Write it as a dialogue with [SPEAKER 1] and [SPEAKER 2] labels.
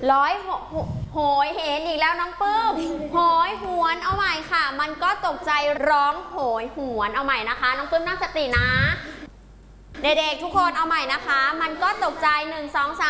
[SPEAKER 1] ร้อยโหยเห็นอีกแล้วน้องปื้มโหยหวนเอาใหม่ค่ะมันก็ตกใจร้องโหยหวนเอาใหม่นะคะน้องปื้มตั้งสตินะเด็กๆทุกคนเอาใหม่นะคะมันก็ตกใจ1 2 3